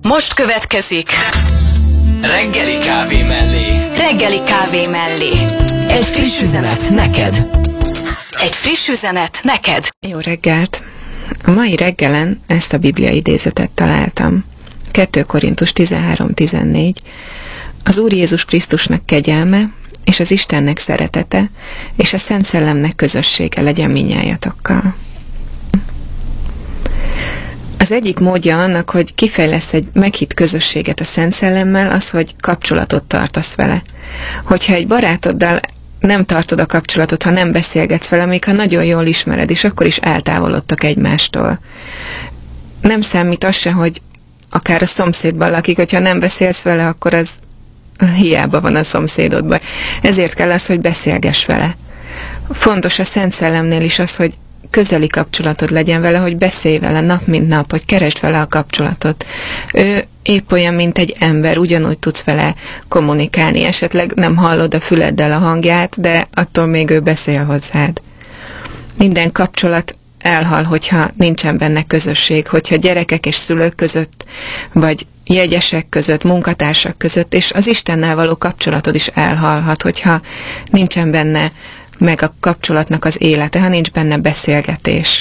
Most következik Reggeli kávé mellé. Reggeli kávé mellé. Egy friss üzenet neked. Egy friss üzenet neked. Jó reggelt! A mai reggelen ezt a Biblia idézetet találtam. 2 Korintus 13-14. Az Úr Jézus Krisztusnak kegyelme, és az Istennek szeretete, és a Szent Szellemnek közössége legyen mindnyájatokkal. Az egyik módja annak, hogy kifejlesz egy meghitt közösséget a Szent Szellemmel, az, hogy kapcsolatot tartasz vele. Hogyha egy barátoddal nem tartod a kapcsolatot, ha nem beszélgetsz vele, még ha nagyon jól ismered, és akkor is eltávolodtak egymástól. Nem számít az se, hogy akár a szomszédban lakik, hogyha nem beszélsz vele, akkor az hiába van a szomszédodban. Ezért kell az, hogy beszélgess vele. Fontos a Szent Szellemnél is az, hogy közeli kapcsolatod legyen vele, hogy beszélj vele nap mint nap, hogy keresd vele a kapcsolatot. Ő épp olyan, mint egy ember, ugyanúgy tudsz vele kommunikálni. Esetleg nem hallod a füleddel a hangját, de attól még ő beszél hozzád. Minden kapcsolat elhal, hogyha nincsen benne közösség, hogyha gyerekek és szülők között, vagy jegyesek között, munkatársak között, és az Istennel való kapcsolatod is elhalhat, hogyha nincsen benne meg a kapcsolatnak az élete, ha nincs benne beszélgetés.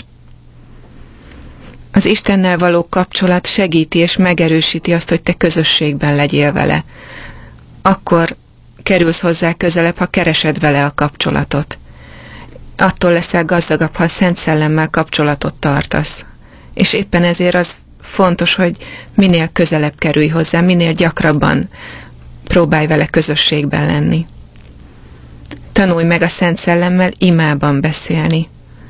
Az Istennel való kapcsolat segíti és megerősíti azt, hogy te közösségben legyél vele. Akkor kerülsz hozzá közelebb, ha keresed vele a kapcsolatot. Attól leszel gazdagabb, ha a Szent Szellemmel kapcsolatot tartasz. És éppen ezért az fontos, hogy minél közelebb kerülj hozzá, minél gyakrabban próbálj vele közösségben lenni. Tanulj meg a Szent Szellemmel imában beszélni.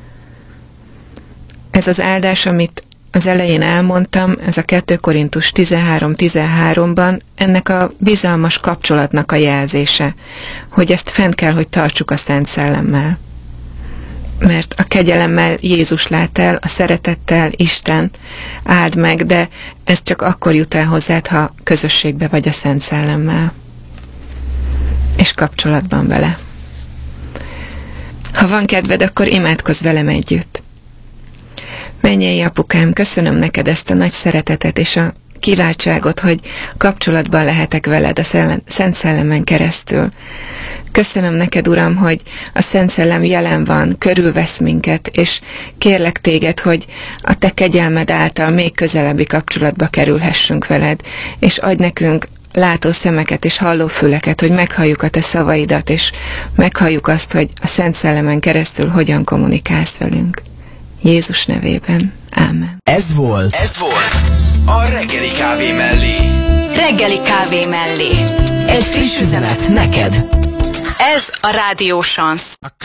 Ez az áldás, amit az elején elmondtam, ez a 2 Korintus 13-13-ban, ennek a bizalmas kapcsolatnak a jelzése, hogy ezt fent kell, hogy tartsuk a Szent Szellemmel. Mert a kegyelemmel Jézus lát el, a szeretettel Isten áld meg, de ez csak akkor jut el hozzád, ha közösségbe vagy a Szent Szellemmel. És kapcsolatban vele. Ha van kedved, akkor imádkozz velem együtt. Mennyei Apukám, köszönöm neked ezt a nagy szeretetet és a kiváltságot, hogy kapcsolatban lehetek veled a Szent Szellemen keresztül. Köszönöm neked, Uram, hogy a Szent Szellem jelen van, körülvesz minket, és kérlek téged, hogy a te kegyelmed által még közelebbi kapcsolatba kerülhessünk veled, és adj nekünk látó szemeket és halló füleket, hogy meghalljuk a te szavaidat, és meghalljuk azt, hogy a Szent Szellemen keresztül hogyan kommunikálsz velünk. Jézus nevében. Ámen. Ez volt a Reggeli kávé mellé. Reggeli kávé mellé. Egy friss üzenet neked. Ez a Rádió Sansz.